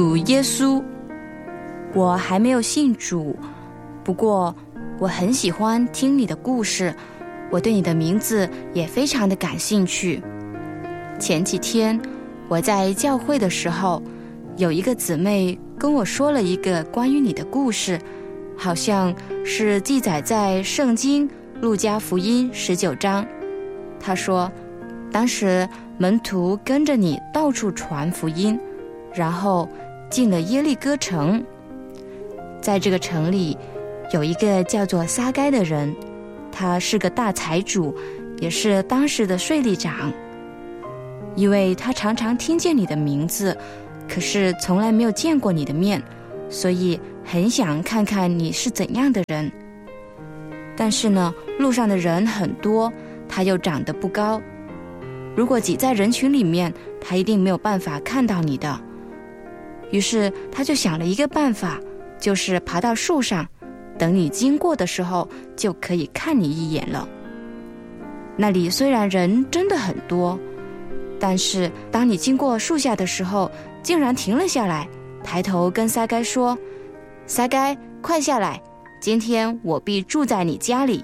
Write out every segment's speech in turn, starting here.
主耶稣，我还没有信主，不过我很喜欢听你的故事，我对你的名字也非常的感兴趣。前几天我在教会的时候，有一个姊妹跟我说了一个关于你的故事，好像是记载在圣经路加福音19章。她说当时门徒跟着你到处传福音，然后进了耶利哥城。在这个城里有一个叫做撒该的人，他是个大财主，也是当时的税吏长。因为他常常听见你的名字，可是从来没有见过你的面，所以很想看看你是怎样的人。但是呢，路上的人很多，他又长得不高，如果挤在人群里面，他一定没有办法看到你的。于是他就想了一个办法，就是爬到树上，等你经过的时候就可以看你一眼了。那里虽然人真的很多，但是当你经过树下的时候，竟然停了下来，抬头跟撒该说：撒该，快下来，今天我必住在你家里。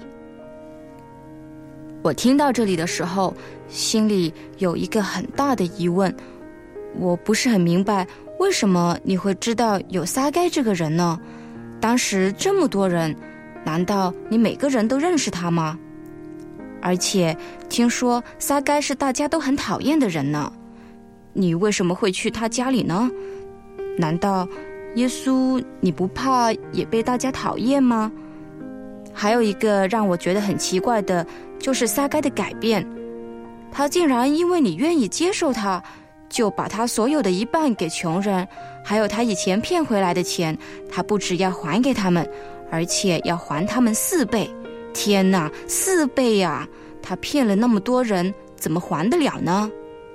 我听到这里的时候，心里有一个很大的疑问，我不是很明白，为什么你会知道有撒该这个人呢？当时这么多人，难道你每个人都认识他吗？而且听说撒该是大家都很讨厌的人呢，你为什么会去他家里呢？难道耶稣你不怕也被大家讨厌吗？还有一个让我觉得很奇怪的，就是撒该的改变，他竟然因为你愿意接受他，就把他所有的一半给穷人，还有他以前骗回来的钱，他不只要还给他们，而且要还他们4倍。天哪，4倍啊！他骗了那么多人，怎么还得了呢？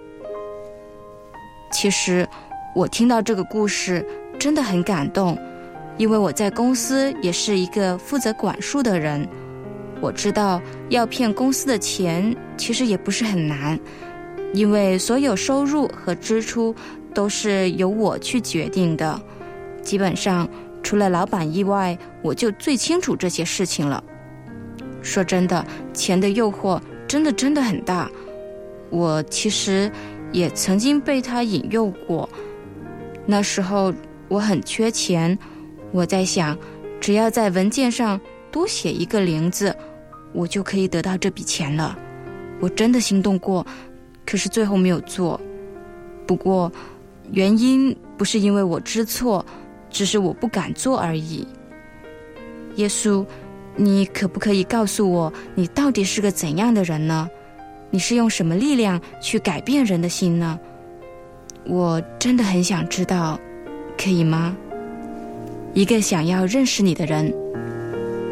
其实我听到这个故事真的很感动，因为我在公司也是一个负责管束的人，我知道要骗公司的钱其实也不是很难，因为所有收入和支出都是由我去决定的，基本上除了老板以外，我就最清楚这些事情了。说真的，钱的诱惑真的很大，我其实也曾经被他引诱过。那时候我很缺钱，我在想，只要在文件上多写一个0字，我就可以得到这笔钱了。我真的心动过，可是最后没有做。不过原因不是因为我知错，只是我不敢做而已。耶稣，你可不可以告诉我，你到底是个怎样的人呢？你是用什么力量去改变人的心呢？我真的很想知道，可以吗？一个想要认识你的人。